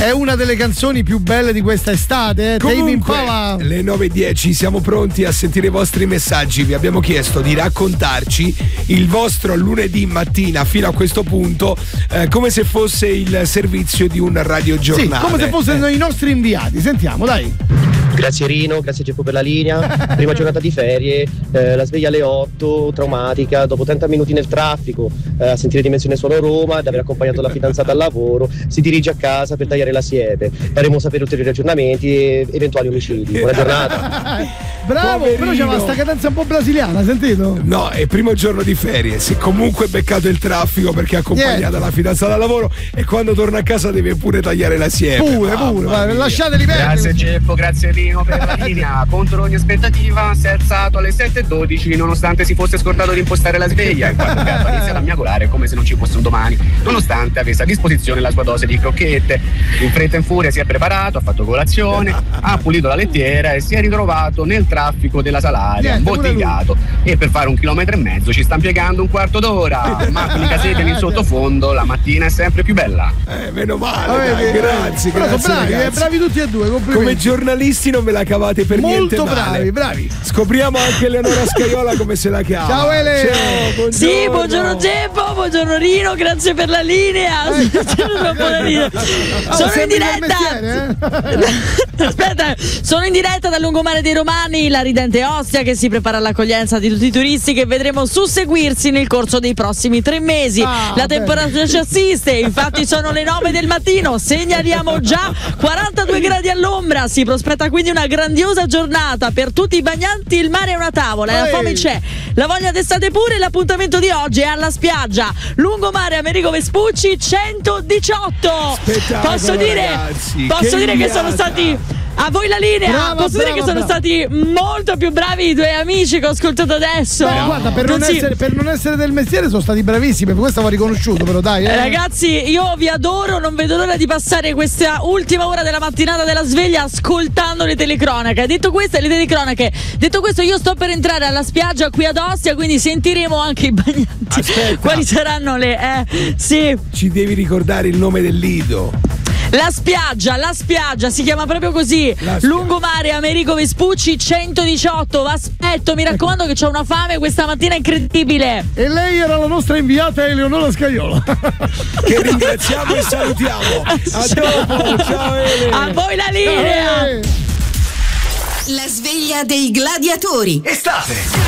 È una delle canzoni più belle di questa estate. Comunque, le 9:10 siamo pronti a sentire i vostri messaggi. Vi abbiamo chiesto di raccontarci il vostro lunedì mattina fino a questo punto, come se fosse il servizio di un radiogiornale. Sì, come se fossero i nostri inviati. Sentiamo, dai. Grazie Rino, grazie Geppo per la linea. Prima giornata di ferie, la sveglia alle 8, traumatica, dopo 30 minuti nel traffico, a sentire Dimensione Suono Roma, ad aver accompagnato la fidanzata al lavoro, si dirige a casa per tagliare la siepe. Faremo sapere ulteriori aggiornamenti e eventuali omicidi. Buona giornata. Bravo, Poverino. però c'è sta cadenza un po' brasiliana, sentito? No, è primo giorno di ferie, si è comunque beccato il traffico perché è accompagnata la fidanzata al lavoro e quando torna a casa deve pure tagliare la siepe. Pure, lasciateli perdere. Grazie Geppo, grazie Rino per la linea. Contro ogni aspettativa si è alzato alle 7:12 nonostante si fosse scordato di impostare la sveglia, in quanto gatto inizia a miagolare come se non ci fosse un domani, nonostante avesse a disposizione la sua dose di crocchette. In fretta e in furia si è preparato, ha fatto colazione, ha pulito la lettiera e si è ritrovato nel traffico della Salaria, imbottigliato, e per fare 1,5 chilometri ci sta impiegando un quarto d'ora, ma con i caseti in sottofondo la mattina è sempre più bella. Meno male, dai, grazie, però grazie sono bravi, bravi tutti e due, complimenti. Come giornalisti non ve la cavate per niente male. bravi. Scopriamo anche Eleonora Scaiola come se la cava. Ciao Ele. Ciao, buongiorno. Sì, buongiorno Geppo, buongiorno Rino, grazie per la linea. Sono in diretta. Aspetta, sono in diretta dal lungomare dei Romani, la ridente Ostia, che si prepara all'accoglienza di tutti i turisti che vedremo susseguirsi nel corso dei prossimi 3 mesi. La temperatura ci assiste, infatti sono le 9 del mattino, segnaliamo già 42 gradi all'ombra, si prospetta quindi una grandiosa giornata per tutti i bagnanti, il mare è una tavola, la fame c'è, la voglia d'estate pure, l'appuntamento di oggi è alla spiaggia, lungomare Amerigo Vespucci 118. Posso dire che sono stati... A voi la linea, posso dire che sono stati molto più bravi i 2 amici che ho ascoltato adesso. Guarda, per non essere del mestiere sono stati bravissimi, per questo va riconosciuto, però dai. Ragazzi, io vi adoro, non vedo l'ora di passare questa ultima ora della mattinata della sveglia ascoltando le telecronache. Detto questo, io sto per entrare alla spiaggia qui ad Ostia, quindi sentiremo anche i bagnanti. Aspetta. Quali saranno le sì. Ci devi ricordare il nome del lido. La spiaggia si chiama proprio così, lungomare Amerigo Vespucci 118. Aspetto, mi raccomando che c'ho una fame questa mattina incredibile. E lei era la nostra inviata Eleonora Scaiola, che ringraziamo e salutiamo. A dopo, ciao Ele. A voi la linea. La sveglia dei gladiatori. Estate.